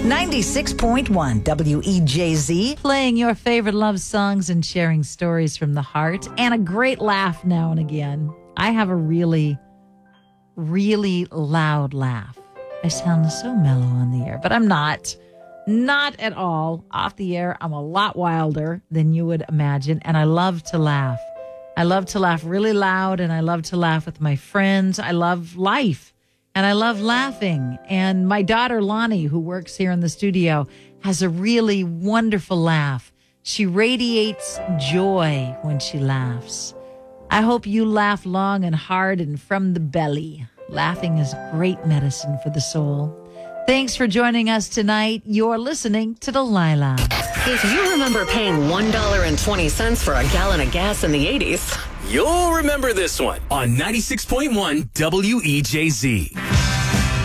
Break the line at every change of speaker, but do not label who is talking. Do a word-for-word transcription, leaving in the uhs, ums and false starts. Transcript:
ninety-six point one W E J Z.
Playing your favorite love songs and sharing stories from the heart and a great laugh now and again. I have a really, really loud laugh. I sound so mellow on the air, but I'm not. Not at all. Off the air, I'm a lot wilder than you would imagine, and I love to laugh. I love to laugh really loud, and I love to laugh with my friends. I love life, and I love laughing. And my daughter, Lonnie, who works here in the studio, has a really wonderful laugh. She radiates joy when she laughs. I hope you laugh long and hard and from the belly. Laughing is great medicine for the soul. Thanks for joining us tonight. You're listening to Delilah.
If you remember paying one dollar and twenty cents for a gallon of gas in the eighties,
you'll remember this one on ninety-six point one W E J Z.